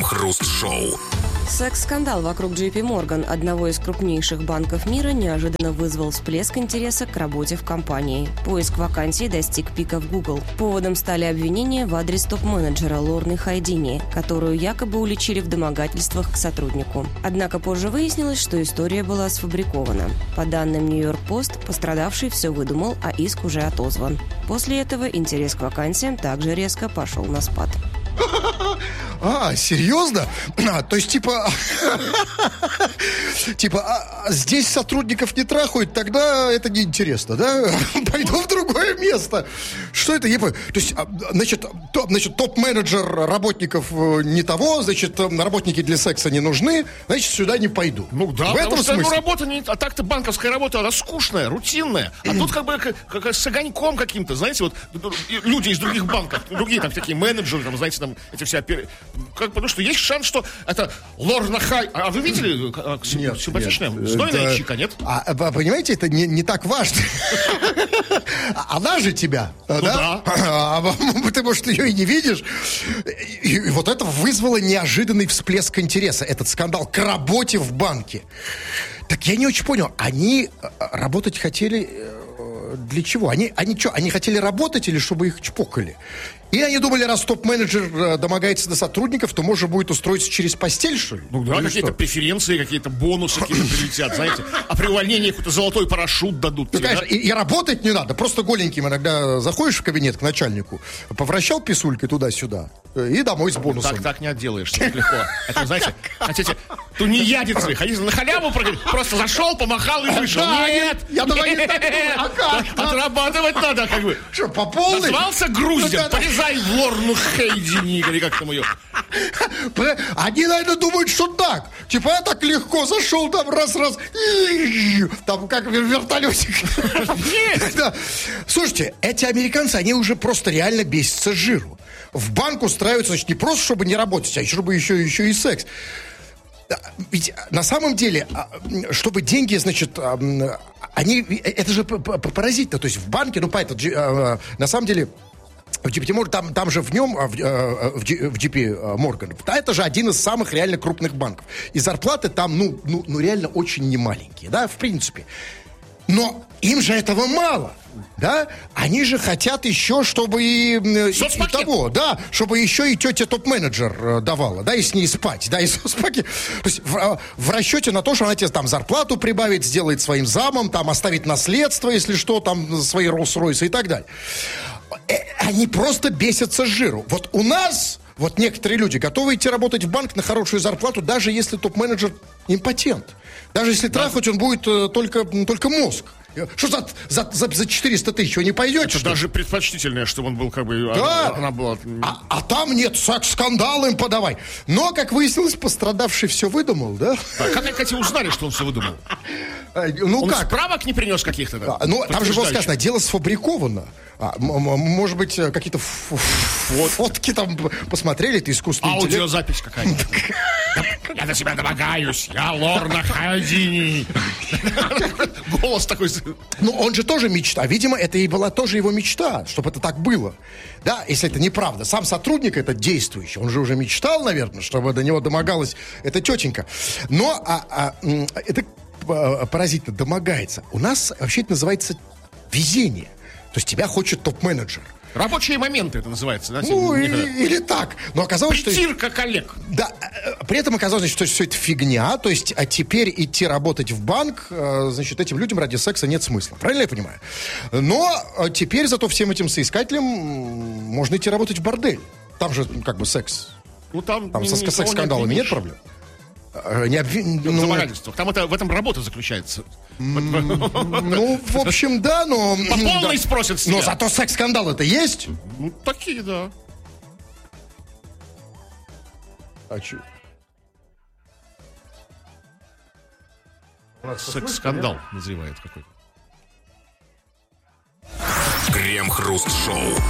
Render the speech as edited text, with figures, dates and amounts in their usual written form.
Крем-хруст-шоу. Секс-скандал вокруг JP Morgan, одного из крупнейших банков мира, неожиданно вызвал всплеск интереса к работе в компании. Поиск вакансий достиг пика в Google. Поводом стали обвинения в адрес топ-менеджера Лорны Хайдини, которую якобы уличили в домогательствах к сотруднику. Однако позже выяснилось, что история была сфабрикована. По данным New York Post, пострадавший все выдумал, а иск уже отозван. После этого интерес к вакансиям также резко пошел на спад. Серьезно? То есть, здесь сотрудников не трахают, тогда это неинтересно, да? Пойду в другое место. Что это? То есть, топ-менеджер работников не того, значит, работники для секса не нужны, значит, сюда не пойду. Ну да, в этом смысле. Работа не... А так-то банковская работа, она скучная, рутинная. А тут как с огоньком каким-то, знаете, вот люди из других банков, другие там такие менеджеры, там, знаете, там эти все потому что есть шанс, что это Лорна Хай... А вы видели, как симпатичная? Знойная чика, нет? Понимаете, это не так важно. Она же тебя, да? Ты, может, ее и не видишь. И вот это вызвало неожиданный всплеск интереса, этот скандал к работе в банке. Так я не очень понял, они работать хотели... Для чего? Они что, они хотели работать или чтобы их чпокали? И они думали, раз топ-менеджер домогается до сотрудников, то можно будет устроиться через постель, что ли? Ну да, какие-то преференции, какие-то бонусы какие-то прилетят, знаете. А при увольнении какой-то золотой парашют дадут тебе, конечно, и работать не надо. Просто голеньким иногда заходишь в кабинет к начальнику, повращал писулькой туда-сюда и домой с бонусом. Так не отделаешься, так легко. Это, знаете, хотите тунеядицы, ходите на халяву, просто зашел, помахал и вышел. Нет! Я давай не так думаю. А как? Отрабатывать надо, как бы. Что, по полной? Назвался груздем, полезай в Лорну Хайдини, или как там ее. Они, наверное, думают, что так. Типа, я так легко зашел, там раз-раз, там как вертолетик. Да. Слушайте, эти американцы, они уже просто реально бесятся с жиру. В банк устраиваются, значит, не просто, чтобы не работать, а чтобы еще и секс. Ведь на самом деле, чтобы деньги, значит, они, это же паразитно. То есть в банке, на самом деле, в JP Morgan, там же в нем, в JP Morgan, да, это же один из самых реально крупных банков. И зарплаты там, реально очень немаленькие, да, в принципе. Но им же этого мало, да? Они же хотят еще, чтобы и того, да, чтобы еще и тетя топ-менеджер давала, да, и с ней спать, да, и соцпакет. То есть в расчете на то, что она тебе там зарплату прибавит, сделает своим замом, там оставит наследство, если что, там свои Роллс-Ройсы и так далее. Они просто бесятся с жиру. Вот у нас... Вот некоторые люди готовы идти работать в банк на хорошую зарплату, даже если топ-менеджер импотент. Даже если трахать он будет только мозг. Что за 400 тысяч вы не пойдете? Это даже предпочтительнее, чтобы он был как бы... Да. Она была... А там нет, секс-скандал им подавай. Но, как выяснилось, пострадавший все выдумал, да? Как, кстати, узнали, что он все выдумал? Он как? Справок не принес каких-то? Да? Там же было сказано, дело сфабриковано. Может быть, какие-то фотки там посмотрели, это искусственный интеллект. Аудиозапись какая-то. Я на себя домогаюсь, я Лорна Хайдини. Голос такой. Он же тоже мечта. Видимо, это и была тоже его мечта, чтобы это так было. Да, если это неправда. Сам сотрудник этот действующий, он же уже мечтал, наверное, чтобы до него домогалась эта тетенька. Но это паразитно домогается. У нас вообще это называется везение. То есть тебя хочет топ-менеджер. Рабочие моменты это называется, да? Или так. Но оказалось, притирка коллег. Да, при этом оказалось, что все это фигня. То есть, а теперь идти работать в банк, значит, этим людям ради секса нет смысла. Правильно я понимаю? Но теперь зато всем этим соискателям можно идти работать в бордель. Там же как бы секс. Там со секс-скандалами нет проблем. Там в этом работа заключается. В общем, да, но... По полной спросят с тебя. Но зато секс-скандал это есть? Такие, да. А че? Секс-скандал назревает какой-то. Крем-хруст-шоу.